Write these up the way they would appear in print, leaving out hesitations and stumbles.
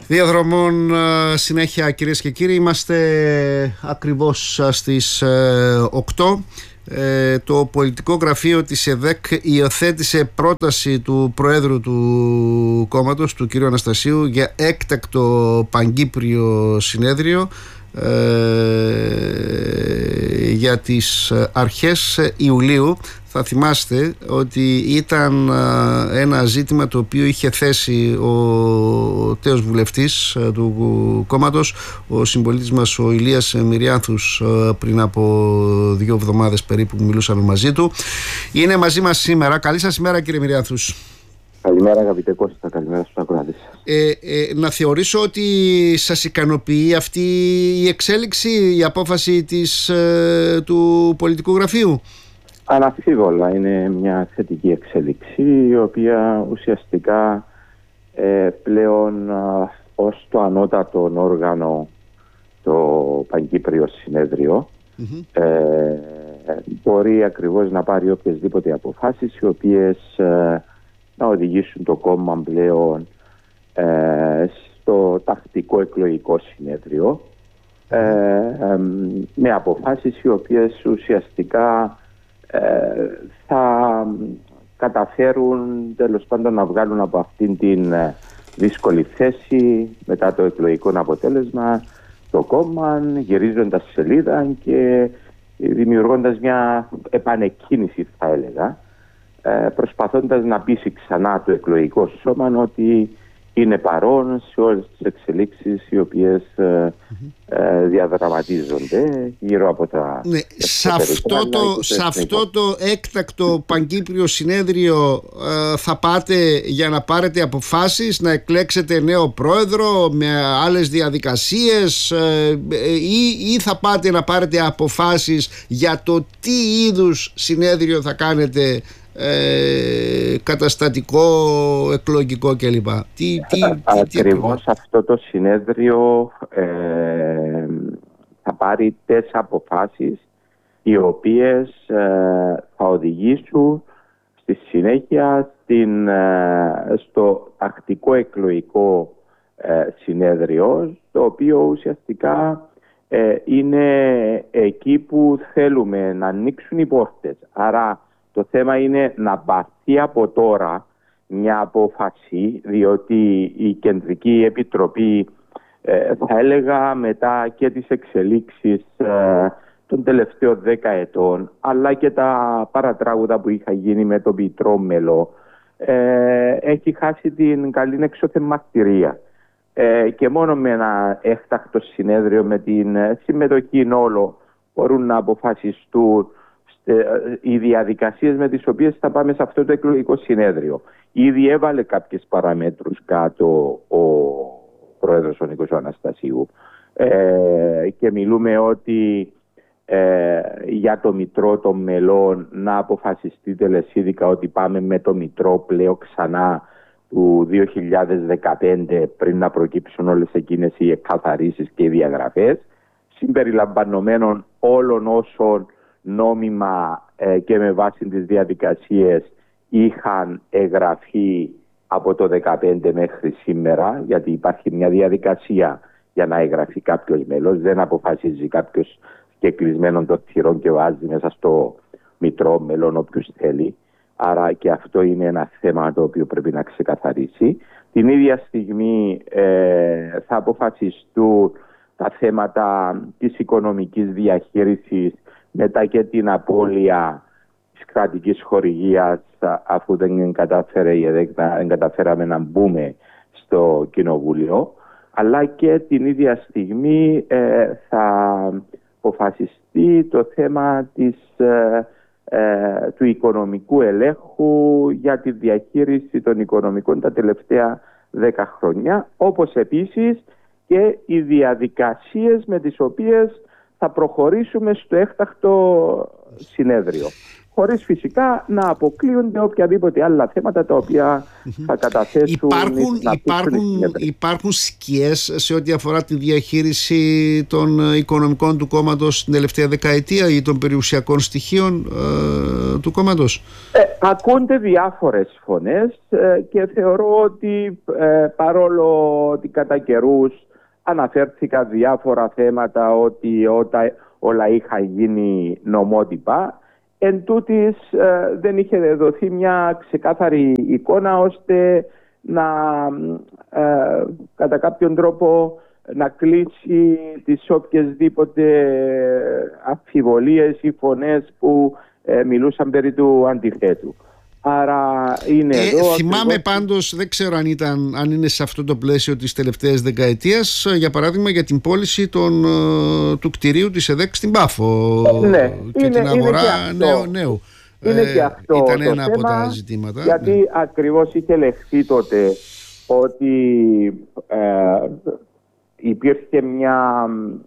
Διαδρομών συνέχεια, κυρίες και κύριοι. Είμαστε ακριβώς στις 8. Το πολιτικό γραφείο της ΕΔΕΚ υιοθέτησε πρόταση του Προέδρου του κόμματος, του κ. Αναστασίου, για έκτακτο παγκύπριο συνέδριο για τις αρχές Ιουλίου. Θα θυμάστε ότι ήταν ένα ζήτημα το οποίο είχε θέσει ο τέος βουλευτής του κόμματος, ο συμπολίτης μας ο Ηλίας Μυριάνθους, πριν από 2 εβδομάδες περίπου που μιλούσαμε μαζί του. Είναι μαζί μας σήμερα. Καλή σας ημέρα, κύριε Μυριάνθους. Καλημέρα, αγαπητέ Κώστα, καλημέρα στους ακροατές. Να θεωρήσω ότι σας ικανοποιεί αυτή η εξέλιξη, η απόφαση του πολιτικού γραφείου. Αναμφίβολα είναι μια θετική εξέλιξη, η οποία ουσιαστικά πλέον ως το ανώτατο όργανο, το Παγκύπριο Συνέδριο, μπορεί ακριβώς να πάρει οποιασδήποτε αποφάσεις οι οποίες να οδηγήσουν το κόμμα πλέον στο τακτικό εκλογικό συνέδριο, με αποφάσεις οι οποίες ουσιαστικά θα καταφέρουν τέλος πάντων να βγάλουν από αυτήν την δύσκολη θέση μετά το εκλογικό αποτέλεσμα το κόμμα, γυρίζοντας σελίδα και δημιουργώντας μια επανεκκίνηση, θα έλεγα, προσπαθώντας να πείσει ξανά το εκλογικό σώμα ότι είναι παρόν σε όλες τις εξελίξεις οι οποίες διαδραματίζονται γύρω από τα... Ναι, σε αυτό το έκτακτο παγκύπριο συνέδριο θα πάτε για να πάρετε αποφάσεις, να εκλέξετε νέο πρόεδρο με άλλες διαδικασίες, ή θα πάτε να πάρετε αποφάσεις για το τι είδους συνέδριο θα κάνετε, καταστατικό, εκλογικό κλπ. Ακριβώς αυτό το συνέδριο θα πάρει 4 αποφάσεις οι οποίες θα οδηγήσουν στη συνέχεια στο τακτικό εκλογικό συνέδριο, το οποίο ουσιαστικά είναι εκεί που θέλουμε να ανοίξουν οι πόρτες. Άρα το θέμα είναι να πάρθει από τώρα μια απόφαση, διότι η Κεντρική Επιτροπή, θα έλεγα μετά και τις εξελίξεις των τελευταίων 10 ετών, αλλά και τα παρατράγουδα που είχα γίνει με το Μητρό Μελό, έχει χάσει την καλή εξώθεν μαρτυρία. Και μόνο με ένα έκτακτο συνέδριο, με την συμμετοχή όλων, μπορούν να αποφασιστούν οι διαδικασίες με τις οποίες θα πάμε σε αυτό το εκλογικό συνέδριο. Ήδη έβαλε κάποιες παραμέτρους κάτω ο πρόεδρος ο Νίκος Αναστασίου, και μιλούμε ότι για το Μητρό των Μελών να αποφασιστεί τελεσίδικα ότι πάμε με το Μητρό πλέον ξανά του 2015, πριν να προκύψουν όλες εκείνες οι εκκαθαρίσεις και οι διαγραφές, συμπεριλαμβανομένων όλων όσων νόμιμα και με βάση τις διαδικασίες είχαν εγγραφεί από το 2015 μέχρι σήμερα, γιατί υπάρχει μια διαδικασία για να εγγραφεί κάποιος μέλος. Δεν αποφασίζει κάποιος και κλεισμένον των θυρών και βάζει μέσα στο Μητρό Μέλων όποιος θέλει. Άρα και αυτό είναι ένα θέμα το οποίο πρέπει να ξεκαθαρίσει. Την ίδια στιγμή θα αποφασιστούν τα θέματα της οικονομικής διαχείρισης, μετά και την απώλεια της κρατικής χορηγίας, αφού δεν κατάφερε η ΕΔΕΚ, δεν καταφέραμε να μπούμε στο Κοινοβούλιο, αλλά και την ίδια στιγμή θα αποφασιστεί το θέμα του οικονομικού ελέγχου για τη διαχείριση των οικονομικών τα τελευταία 10 χρόνια, όπως επίσης και οι διαδικασίες με τις οποίες θα προχωρήσουμε στο έκτακτο συνέδριο. Χωρίς φυσικά να αποκλείονται οποιαδήποτε άλλα θέματα τα οποία θα καταθέσουν. Υπάρχουν σκιές σε ό,τι αφορά τη διαχείριση των οικονομικών του κόμματος την τελευταία δεκαετία ή των περιουσιακών στοιχείων του κόμματος? Ακούνται διάφορες φωνές και θεωρώ ότι παρόλο ότι κατά καιρούς αναφέρθηκαν διάφορα θέματα ότι όλα είχαν γίνει νομότυπα, εν τούτης δεν είχε δοθεί μια ξεκάθαρη εικόνα ώστε να κατά κάποιον τρόπο να κλείσει τις οποιασδήποτε αμφιβολίες ή φωνές που μιλούσαν περί του αντιθέτου. Άρα είναι εδώ. Θυμάμαι πάντως, δεν ξέρω αν είναι σε αυτό το πλαίσιο της τελευταίας δεκαετίας, για παράδειγμα για την πώληση του κτηρίου της ΕΔΕΚ στην Πάφο και την αγορά νέου. Είναι και αυτό ήταν το ένα θέμα, από τα ζητήματα. γιατί ακριβώς είχε λεχθεί τότε ότι υπήρχε μια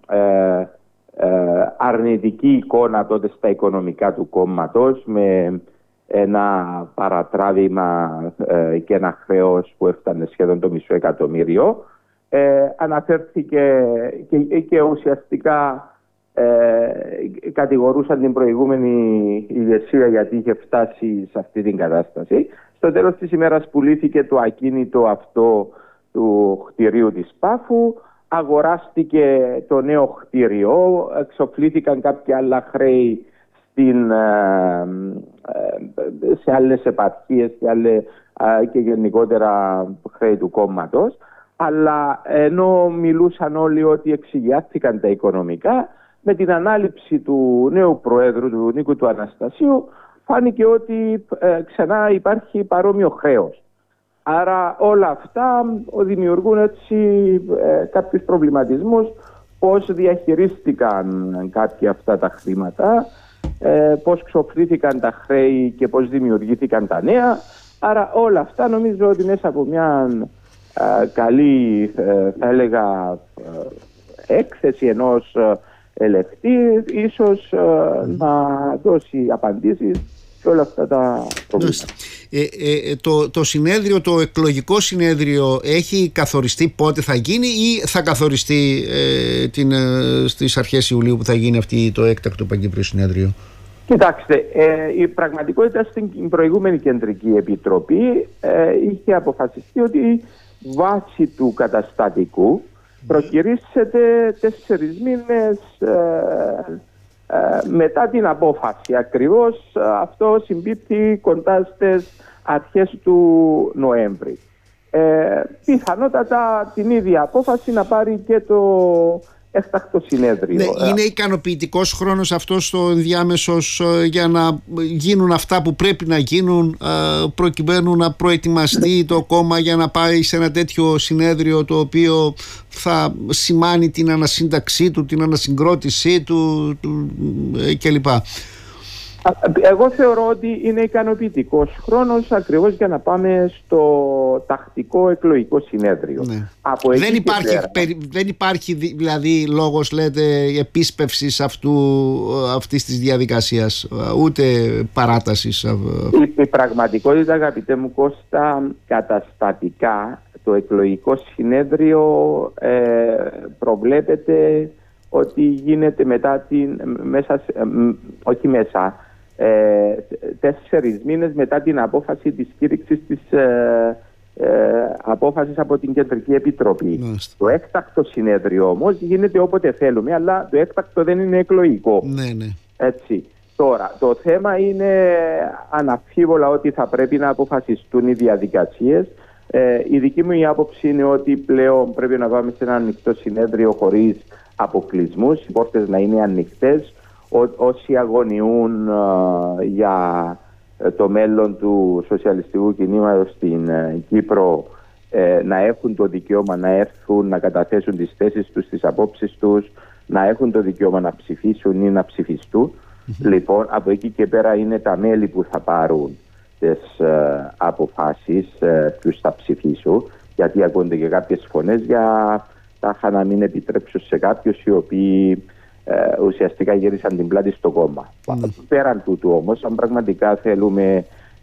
αρνητική εικόνα τότε στα οικονομικά του κόμματος, με ένα παρατράβημα και ένα χρέος που έφτανε σχεδόν το $500,000. Αναφέρθηκε και ουσιαστικά κατηγορούσαν την προηγούμενη ηγεσία γιατί είχε φτάσει σε αυτή την κατάσταση. Στο τέλος της ημέρας πουλήθηκε το ακίνητο αυτό του κτηρίου της Πάφου, αγοράστηκε το νέο κτίριο, εξοφλήθηκαν κάποια άλλα χρέη σε άλλες επαρχίες και γενικότερα χρέη του κόμματος, αλλά ενώ μιλούσαν όλοι ότι εξηγιάθηκαν τα οικονομικά, με την ανάληψη του νέου Προέδρου, του Νίκου του Αναστασίου, φάνηκε ότι ξανά υπάρχει παρόμοιο χρέος. Άρα όλα αυτά δημιουργούν έτσι κάποιους προβληματισμούς, πώς διαχειρίστηκαν κάποια αυτά τα χρήματα, πώς ξοφλήθηκαν τα χρέη και πώς δημιουργήθηκαν τα νέα. Άρα όλα αυτά νομίζω ότι μέσα από μια καλή, θα έλεγα, έκθεση ενός ελεγχτή, ίσως να δώσει απαντήσεις σε όλα αυτά τα προβλήματα. Το συνέδριο, το εκλογικό συνέδριο, έχει καθοριστεί πότε θα γίνει ή θα καθοριστεί στις αρχές Ιουλίου που θα γίνει αυτή το έκτακτο παγκύπριο συνέδριο? Κοιτάξτε, η πραγματικότητα στην προηγούμενη Κεντρική Επιτροπή είχε αποφασιστεί ότι βάσει του καταστατικού προκυρήσεται 4 μήνες μετά την απόφαση. Ακριβώς αυτό συμπίπτει κοντά στις αρχές του Νοέμβρη. Πιθανότατα την ίδια απόφαση να πάρει και το έκτακτο συνέδριο. Ναι, είναι ικανοποιητικός χρόνος αυτός το ενδιάμεσος για να γίνουν αυτά που πρέπει να γίνουν, προκειμένου να προετοιμαστεί το κόμμα για να πάει σε ένα τέτοιο συνέδριο το οποίο θα σημάνει την ανασύνταξή του, την ανασυγκρότησή του κλπ. Εγώ θεωρώ ότι είναι ικανοποιητικός χρόνος ακριβώς για να πάμε στο τακτικό εκλογικό συνέδριο. Ναι. Δεν υπάρχει δηλαδή λόγος, λέτε, επίσπευσης αυτής της διαδικασίας, ούτε παράτασης. Η πραγματικότητα, αγαπητέ μου Κώστα, καταστατικά το εκλογικό συνέδριο προβλέπεται ότι γίνεται όχι μέσα 4 μήνες μετά την απόφαση της κήρυξης της απόφασης από την Κεντρική Επιτροπή. Το έκτακτο συνέδριο όμως γίνεται όποτε θέλουμε, αλλά το έκτακτο δεν είναι εκλογικό. Ναι. Έτσι. Τώρα, το θέμα είναι αναμφίβολα ότι θα πρέπει να αποφασιστούν οι διαδικασίες. Η δική μου η άποψη είναι ότι πλέον πρέπει να πάμε σε ένα ανοιχτό συνέδριο χωρίς αποκλεισμούς, οι πόρτες να είναι ανοιχτές. Όσοι αγωνιούν για το μέλλον του σοσιαλιστικού κινήματος στην Κύπρο να έχουν το δικαίωμα να έρθουν να καταθέσουν τις θέσεις τους, τις απόψεις τους, να έχουν το δικαίωμα να ψηφίσουν ή να ψηφιστούν. Λοιπόν, από εκεί και πέρα είναι τα μέλη που θα πάρουν τις αποφάσεις, ποιους θα ψηφίσουν, γιατί ακούνται και κάποιες φωνές για τάχα να μην επιτρέψουν σε κάποιους οι οποίοι ουσιαστικά γύρισαν την πλάτη στο κόμμα. Πέραν τούτου όμως, αν πραγματικά θέλουμε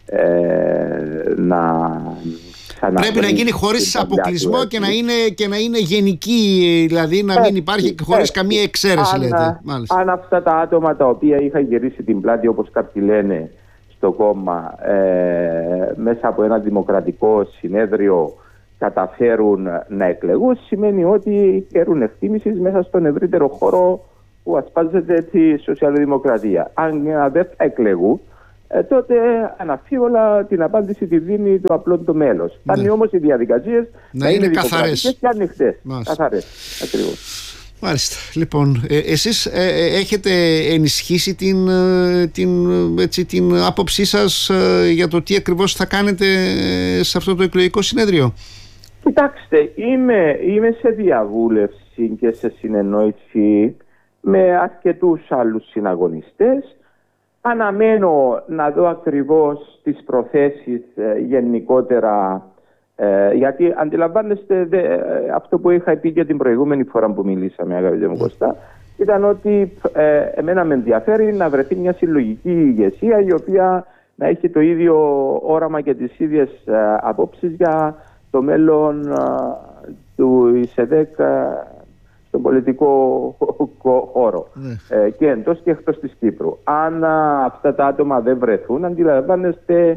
να πρέπει να γίνει χωρίς αποκλεισμό και να είναι γενική, δηλαδή να μην υπάρχει χωρίς καμία εξαίρεση, λέτε. Αν αυτά τα άτομα τα οποία είχαν γυρίσει την πλάτη, όπως κάποιοι λένε, στο κόμμα, μέσα από ένα δημοκρατικό συνέδριο καταφέρουν να εκλεγούν, σημαίνει ότι καιρούν εκτίμησης μέσα στον ευρύτερο χώρο που ασπάζεται τη σοσιαλδημοκρατία. Αν δεν θα εκλεγούν, τότε αναφίβολα την απάντηση τη δίνει το απλό το μέλος. Πάνε όμως οι διαδικασίες να είναι καθαρές και ανοιχτές. Καθαρές, ακριβώς. Μάλιστα. Λοιπόν, εσείς έχετε ενισχύσει την άποψή σας για το τι ακριβώς θα κάνετε σε αυτό το εκλογικό συνέδριο? Κοιτάξτε, είμαι σε διαβούλευση και σε συνεννόηση με αρκετούς άλλους συναγωνιστές. Αναμένω να δω ακριβώς τις προθέσεις γενικότερα, γιατί αντιλαμβάνεστε αυτό που είχα πει και την προηγούμενη φορά που μιλήσαμε, αγαπητέ μου Κωστά, ήταν ότι εμένα με ενδιαφέρει να βρεθεί μια συλλογική ηγεσία η οποία να έχει το ίδιο όραμα και τις ίδιες απόψεις για το μέλλον του ΙΣΕΔΕΚ στον πολιτικό χώρο, και εντός και εκτός της Κύπρου. Αν αυτά τα άτομα δεν βρεθούν, αντιλαμβάνεστε,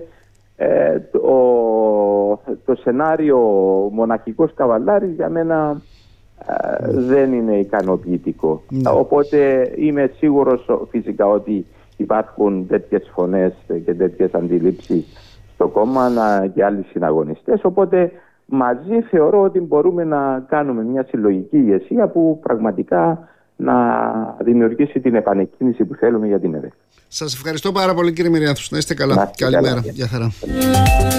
το σενάριο μοναχικός καβαλάρης για μένα δεν είναι ικανοποιητικό. Οπότε είμαι σίγουρος φυσικά ότι υπάρχουν τέτοιες φωνές και τέτοιες αντιλήψεις στο κόμμα και άλλοι συναγωνιστές, οπότε μαζί θεωρώ ότι μπορούμε να κάνουμε μια συλλογική ηγεσία που πραγματικά να δημιουργήσει την επανεκκίνηση που θέλουμε για την ΕΔΕ. Σας ευχαριστώ πάρα πολύ, κύριε Μυριάνθους. Να είστε καλά. Καλημέρα. Γεια χαρά.